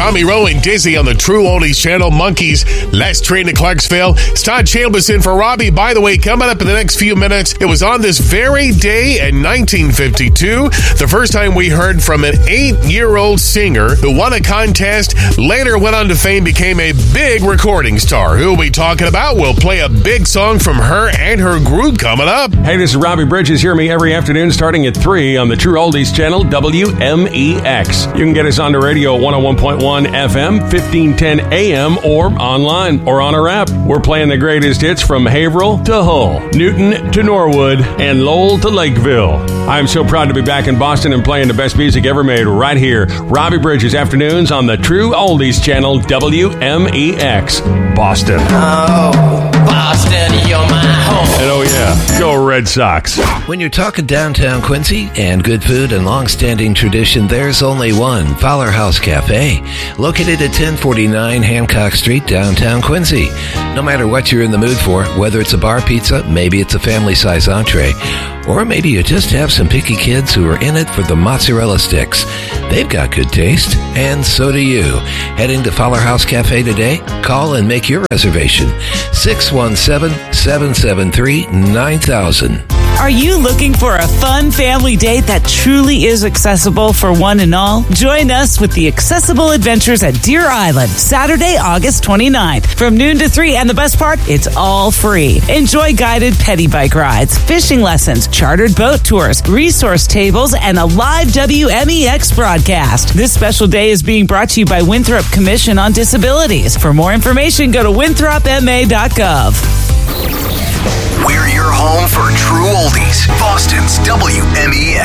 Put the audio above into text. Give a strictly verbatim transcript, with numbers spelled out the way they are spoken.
Tommy Rowe and Dizzy on the True Oldies channel. Monkeys, Last Train to Clarksville. Todd Chambers in for Robbie. By the way, coming up in the next few minutes, it was on this very day in nineteen fifty-two, the first time we heard from an eight-year-old singer who won a contest, later went on to fame, became a big recording star. Who are we talking about? We'll play a big song from her and her group coming up. Hey, this is Robbie Bridges. Hear me every afternoon starting at three on the True Oldies channel, W M E X. You can get us on the radio, one oh one point one F M, fifteen ten A M, or online or on our app. We're playing the greatest hits from Haverhill to Hull, Newton to Norwood, and Lowell to Lakeville. I'm so proud to be back in Boston and playing the best music ever made right here. Robbie Bridges afternoons on the True Oldies channel, W M E X, Boston. Oh, Boston, you're my home. And oh yeah, go Red Sox. When you're talking downtown Quincy and good food and long-standing tradition, there's only one, Fowler House Cafe, located at ten forty-nine Hancock Street, downtown Quincy. No matter what you're in the mood for, whether it's a bar pizza, maybe it's a family-size entree, or maybe you just have some picky kids who are in it for the mozzarella sticks. They've got good taste, and so do you. Heading to Fowler House Cafe today? Call and make your reservation. six one seven, seven seven three, nine thousand. Are you looking for a fun family date that truly is accessible for one and all? Join us with the Accessible Adventures at Deer Island, Saturday, August twenty-ninth, from noon to three. And the best part, it's all free. Enjoy guided petty bike rides, fishing lessons, chartered boat tours, resource tables, and a live W M E X broadcast. This special day is being brought to you by Winthrop Commission on Disabilities. For more information, go to winthrop m a dot gov. We're your home for True Oldies, Boston's W M E X.